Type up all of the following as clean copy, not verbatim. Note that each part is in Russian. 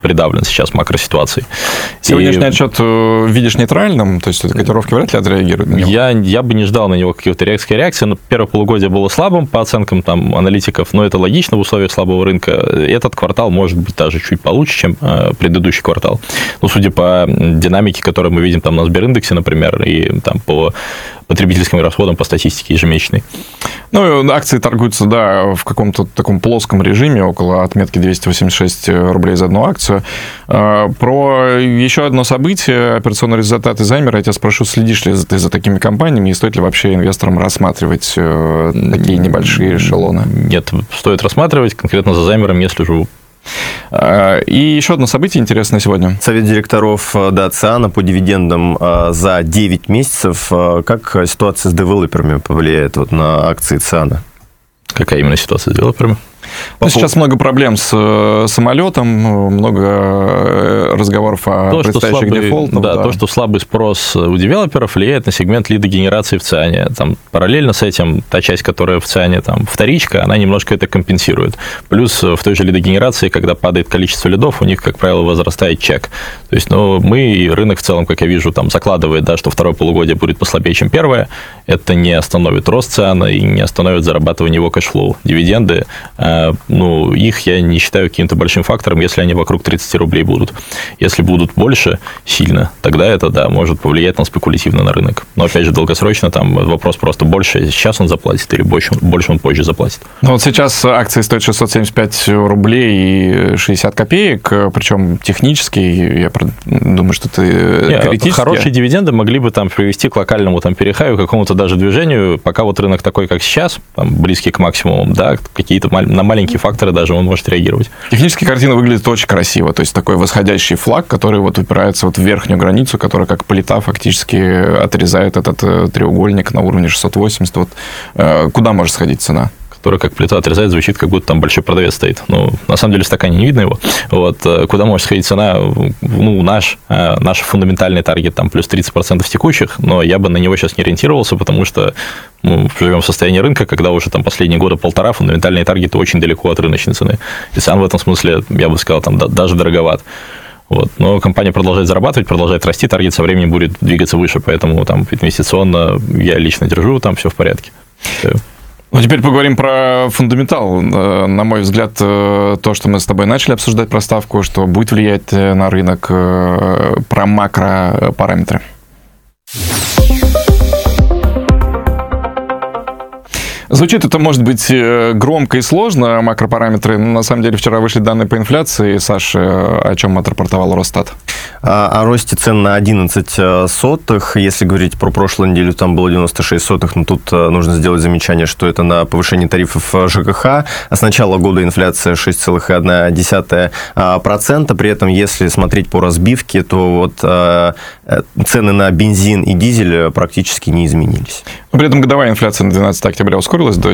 придавлен сейчас макроситуацией. Сегодняшний отчет видишь нейтральным? То есть, котировки вряд ли отреагируют на него? Я бы не ждал на него каких-то резких реакций, но первое полугодие было слабым по оценкам там, аналитиков, но это логично в условиях слабого рынка. Этот квартал может быть даже чуть получше, чем предыдущий квартал. Ну, судя по динамике, которую мы видим там на Сбериндексе, например, и там по потребительским расходам по статистике ежемесячной. Ну, акции торгуются, да, в каком-то таком плоском режиме, около отметки 286 рублей за одну акцию. Про еще одно событие, операционные результаты Займера, я тебя спрошу, следишь ли ты за такими компаниями, и стоит ли вообще инвесторам рассматривать такие небольшие эшелоны? Нет, стоит рассматривать, конкретно за Займером я слежу. И еще одно событие интересное сегодня. Совет директоров Циана по дивидендам за 9 месяцев. Как ситуация с девелоперами повлияет вот на акции Циана? Какая именно ситуация с девелоперами? Сейчас много проблем с самолетом, много разговоров о предстоящих дефолтах. Да, то, что слабый спрос у девелоперов влияет на сегмент лидогенерации в Циане. Там, параллельно с этим, та часть, которая в Циане там, вторичка, она немножко это компенсирует. Плюс в той же лидогенерации, когда падает количество лидов, у них, как правило, возрастает чек. То есть, мы и рынок в целом, как я вижу, там закладывает, да, что второе полугодие будет послабее, чем первое. Это не остановит рост Циана и не остановит зарабатывание его кэшфлоу. Дивиденды, их я не считаю каким-то большим фактором, если они вокруг 30 рублей будут. Если будут больше сильно, тогда это, да, может повлиять спекулятивно на рынок. Но, опять же, долгосрочно там вопрос просто больше. Сейчас он заплатит или больше он позже заплатит. Ну, вот сейчас акции стоят 675 рублей и 60 копеек, причем технически, я думаю, что ты критически... Хорошие дивиденды могли бы там привести к локальному там перехаю, какому-то даже движению, пока вот рынок такой, как сейчас, там, близкий к максимуму, да, какие-то на маленькие факторы даже он может реагировать. Технически картина выглядит очень красиво, то есть такой восходящий флаг, который вот упирается вот в верхнюю границу, которая как плита фактически отрезает этот треугольник на уровне 680. Вот, куда может сходить цена? Который как плита отрезает, звучит, как будто там большой продавец стоит. Ну, на самом деле в стакане не видно его. Вот, куда может сходить цена? Наш фундаментальный таргет там плюс 30% текущих, но я бы на него сейчас не ориентировался, потому что мы живем в состоянии рынка, когда уже там последние года полтора фундаментальные таргеты очень далеко от рыночной цены. И Циан в этом смысле, я бы сказал, там даже дороговат. Вот. Но компания продолжает зарабатывать, продолжает расти, таргет со временем будет двигаться выше, поэтому там инвестиционно я лично держу, там все в порядке. Ну, теперь поговорим про фундаментал. На мой взгляд, то, что мы с тобой начали обсуждать про ставку, что будет влиять на рынок, про макропараметры. Звучит это, может быть, громко и сложно, макропараметры, но на самом деле вчера вышли данные по инфляции. Саш, о чем отрапортовал Росстат? О росте цен на 11 сотых. Если говорить про прошлую неделю, там было 96 сотых, но тут нужно сделать замечание, что это на повышение тарифов ЖКХ. А с начала года инфляция 6,1%. При этом, если смотреть по разбивке, то вот цены на бензин и дизель практически не изменились. При этом годовая инфляция на 12 октября ускорилась до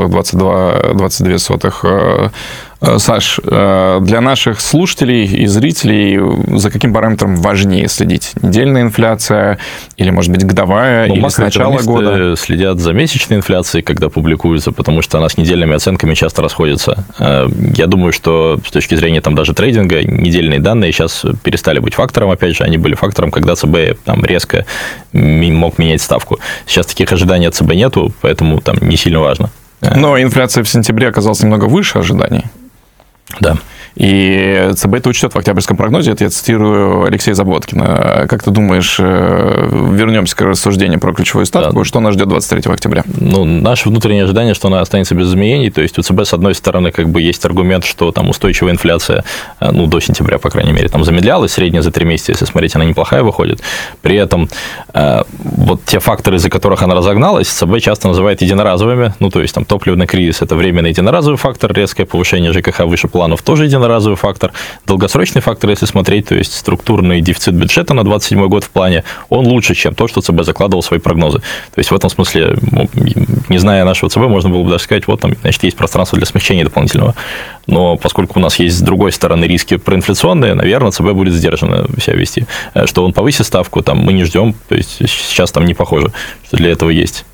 7,22%. Саш, для наших слушателей и зрителей за каким параметром важнее следить? Недельная инфляция или, может быть, годовая, или с начала года? Следят за месячной инфляцией, когда публикуется, потому что она с недельными оценками часто расходится. Я думаю, что с точки зрения там, даже трейдинга, недельные данные сейчас перестали быть фактором. Опять же, они были фактором, когда ЦБ там, резко мог менять ставку. Сейчас таких ожиданий от ЦБ нету, поэтому там не сильно важно. Но инфляция в сентябре оказалась немного выше ожиданий. Да. И ЦБ это учтет в октябрьском прогнозе. Это я цитирую Алексея Заботкина. Как ты думаешь, вернемся к рассуждению про ключевую ставку, да. Что нас ждет 23 октября? Ну, наше внутреннее ожидание, что она останется без изменений. То есть у ЦБ, с одной стороны, как бы есть аргумент, что там устойчивая инфляция, ну, до сентября, по крайней мере, там замедлялась, средняя за 3 месяца, если смотреть, она неплохая выходит. При этом вот те факторы, из-за которых она разогналась, ЦБ часто называет единоразовыми. Ну, то есть там топливный кризис – это временный единоразовый фактор, резкое повышение ЖКХ выше планов тоже единоразовый фактор. Долгосрочный фактор, если смотреть, то есть структурный дефицит бюджета на 2027 год в плане, он лучше, чем то, что ЦБ закладывал в свои прогнозы. То есть в этом смысле, не зная нашего ЦБ, можно было бы даже сказать, вот там, значит, есть пространство для смягчения дополнительного. Но поскольку у нас есть с другой стороны риски проинфляционные, наверное, ЦБ будет сдержанно себя вести. Что он повысит ставку, там мы не ждем, то есть сейчас там не похоже, что для этого есть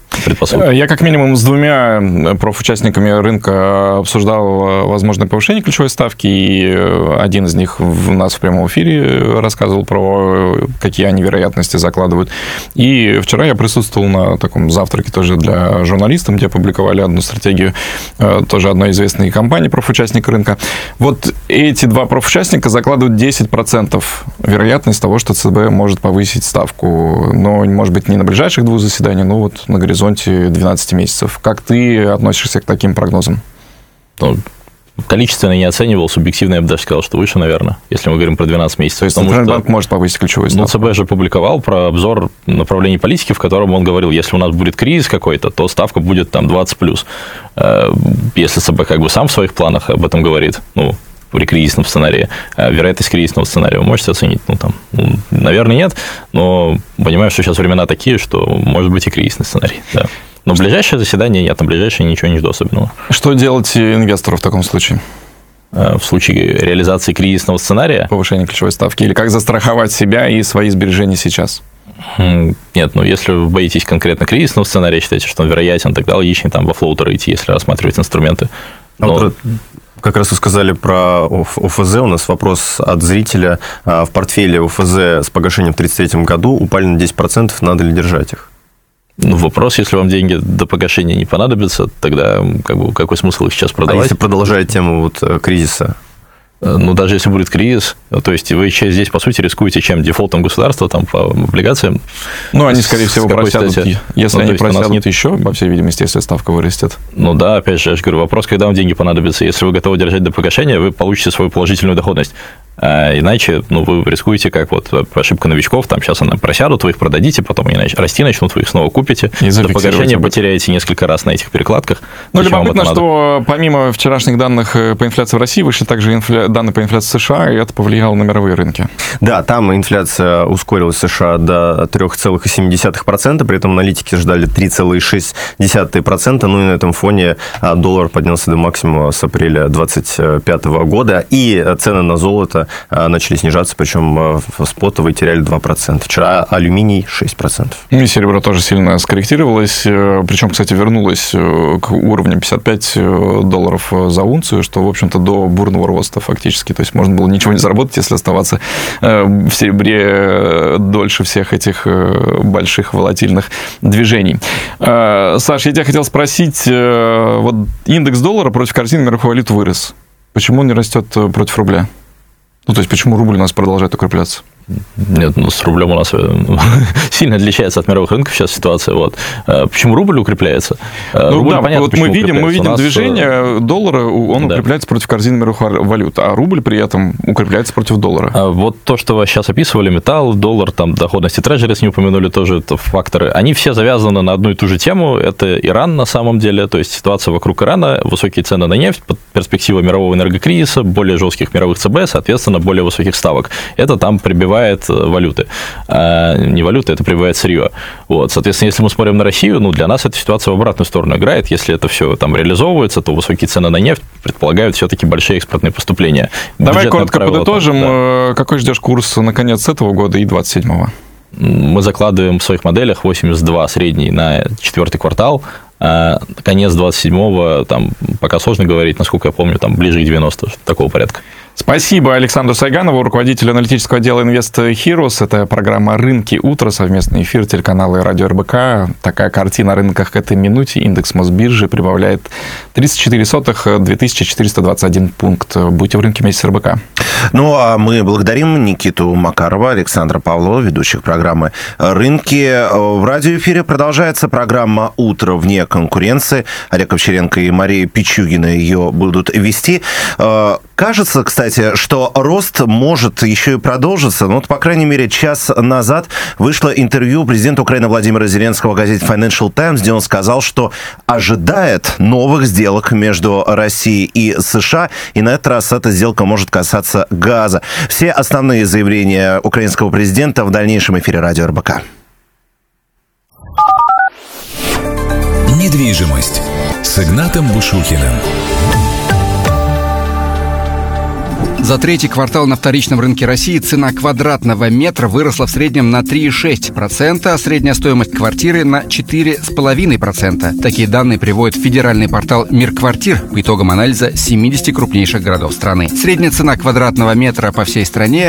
предпосылки. Я как минимум с двумя профучастниками рынка обсуждал возможное повышение ключевой ставки, и один из них у нас в прямом эфире рассказывал про какие они вероятности закладывают. И вчера я присутствовал на таком завтраке тоже для журналистов, где опубликовали одну стратегию тоже одной известной компании профучастника рынка. Вот эти два профучастника закладывают 10% вероятность того, что ЦБ может повысить ставку. Но, может быть, не на ближайших 2 заседаниях, но вот на горизонте 12 месяцев. Как ты относишься к таким прогнозам? Ну, количественно не оценивал, субъективно я бы даже сказал, что выше, наверное, если мы говорим про 12 месяцев. То есть Центральный банк может повысить ключевую ставку? Ну, ЦБ же публиковал про обзор направлений политики, в котором он говорил, если у нас будет кризис какой-то, то ставка будет там 20+. Если ЦБ как бы сам в своих планах об этом говорит, ну, при кризисном сценарии, вероятность кризисного сценария вы можете оценить? Наверное, нет, но понимаю, что сейчас времена такие, что может быть и кризисный сценарий, да. Но ближайшее заседание нет, на ближайшее ничего не жду особенного. Что делать инвестору в таком случае? В случае реализации кризисного сценария? Повышение ключевой ставки. Или как застраховать себя и свои сбережения сейчас? Нет, если вы боитесь конкретно кризисного сценария, считаете, что он вероятен, тогда логичнее там во флоутеры идти, если рассматривать инструменты. Как раз вы сказали про ОФЗ. У нас вопрос от зрителя. В портфеле ОФЗ с погашением в 1933 году упали на 10%. Надо ли держать их? Вопрос, если вам деньги до погашения не понадобятся, тогда какой смысл их сейчас продавать? А если продолжать тему кризиса? Даже если будет кризис, то есть вы здесь, по сути, рискуете чем? Дефолтом государства там, по облигациям? Они, скорее всего, просядут. Если они просядут еще, по всей видимости, если ставка вырастет. Опять же, я же говорю, вопрос, когда вам деньги понадобятся. Если вы готовы держать до погашения, вы получите свою положительную доходность. А иначе, вы рискуете, как ошибка новичков, там сейчас она просядут, вы их продадите, потом они расти начнут, вы их снова купите. До погашения потеряете несколько раз на этих перекладках. Любопытно, что помимо вчерашних данных по инфляции в России, вышли также данные по инфляции в США, и это повлияло на мировые рынки. Да, там инфляция ускорилась в США до 3,7%, при этом аналитики ждали 3,6%, и на этом фоне доллар поднялся до максимума с апреля 2025 года, и цены на золото начали снижаться, причем спотовые теряли 2%. Вчера алюминий 6%. И серебро тоже сильно скорректировалось, причем, кстати, вернулось к уровню $55 за унцию, что, в общем-то, до бурного роста фактически. То есть можно было ничего не заработать, если оставаться в серебре дольше всех этих больших волатильных движений. Саш, я тебя хотел спросить, индекс доллара против корзины мировых валют вырос. Почему он не растет против рубля? То есть, почему рубль у нас продолжает укрепляться? Нет, с рублем у нас сильно отличается от мировых рынков сейчас ситуация. Почему рубль укрепляется? Понятно, мы видим движение доллара, он укрепляется против корзины мировых валют, а рубль при этом укрепляется против доллара. То, что вы сейчас описывали, металл, доллар, доходности трежерис, не упомянули тоже, это факторы, они все завязаны на одну и ту же тему, это Иран на самом деле, то есть ситуация вокруг Ирана, высокие цены на нефть, перспектива мирового энергокризиса, более жестких мировых ЦБ, соответственно, более высоких ставок. Это там прибивает валюты. Не валюты, это прибывает сырье. Соответственно, если мы смотрим на Россию, для нас эта ситуация в обратную сторону играет. Если это все там реализовывается, то высокие цены на нефть предполагают все-таки большие экспортные поступления. Давай коротко подытожим. Какой ждешь курс на конец этого года и 27-го? Мы закладываем в своих моделях 82 средний на 4-й квартал. Конец 27-го, пока сложно говорить, насколько я помню, ближе к 90, такого порядка. Спасибо Александру Сайганову, руководителю аналитического отдела Invest Heroes. Это программа «Рынки. Утро», совместный эфир телеканала и радио РБК. Такая картина о рынках к этой минуте. Индекс Мосбиржи прибавляет 0,34, 2421 пункт. Будьте в рынке вместе с РБК. А мы благодарим Никиту Макарова, Александра Павлова, ведущих программы «Рынки». В радиоэфире продолжается программа «Утро вне конкуренции». Олег Овчаренко и Мария Пичугина ее будут вести. Кажется, кстати, что рост может еще и продолжиться. По крайней мере, час назад вышло интервью президента Украины Владимира Зеленского в газете Financial Times, где он сказал, что ожидает новых сделок между Россией и США, и на этот раз эта сделка может касаться газа. Все основные заявления украинского президента в дальнейшем эфире радио РБК. Недвижимость с Игнатом Бушухиным. За третий квартал на вторичном рынке России цена квадратного метра выросла в среднем на 3,6%, а средняя стоимость квартиры на 4,5%. Такие данные приводит федеральный портал «Мир квартир» по итогам анализа 70 крупнейших городов страны. Средняя цена квадратного метра по всей стране